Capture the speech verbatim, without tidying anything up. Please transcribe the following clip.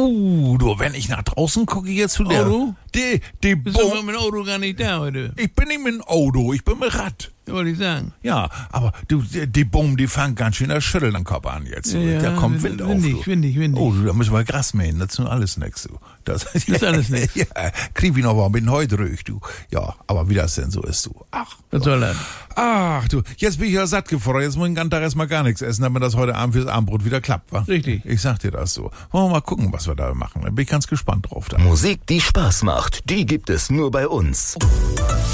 Oh, du, wenn ich nach draußen gucke jetzt zu der... Auto? Die, die Bist du Bo mit dem Auto gar nicht da heute? Ich bin nicht mit dem Auto, ich bin mit Rad. Wollte ich sagen. Ja, aber du, die, die Boom, die fangen ganz schön das Schütteln am Kopf an jetzt. Ja, da kommt Wind, windig, auf. Du. windig, windig. Oh, da müssen wir Gras mähen, das ist nur alles nix, du. Das, Das ist alles nix. Ja, krieg ich noch mal mit heute durch, du. Ja, aber wie das denn so ist, du. Ach. Was soll das? Ach, du, jetzt bin ich ja satt gefordert, jetzt muss ich den ganzen Tag erstmal gar nichts essen, damit das heute Abend fürs Abendbrot wieder klappt, wa? Richtig. Ich sag dir das so. Wollen wir mal gucken, was wir da machen. Da bin ich ganz gespannt drauf. Da. Musik, die Spaß macht, die gibt es nur bei uns.